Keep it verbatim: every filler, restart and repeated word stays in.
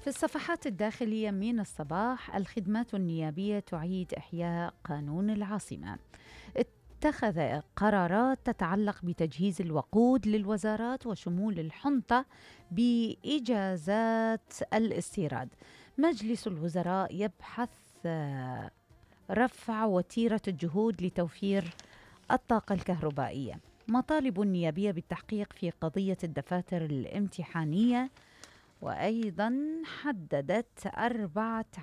في الصفحات الداخلية من الصباح، الخدمات النيابية تعيد إحياء قانون العاصمة. اتخذ قرارات تتعلق بتجهيز الوقود للوزارات وشمول الحنطة بإجازات الاستيراد. مجلس الوزراء يبحث آه، رفع وتيرة الجهود لتوفير الطاقة الكهربائية. مطالب نيابية بالتحقيق في قضية الدفاتر الامتحانية، وأيضا حددت أربعة